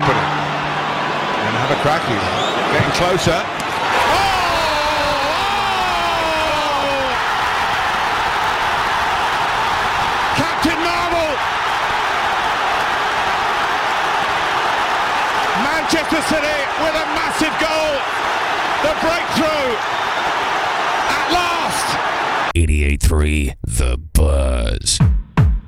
opening. And have a crack here. Getting closer. Captain Marvel! Manchester City with a massive goal. The breakthrough at last. 88.3 The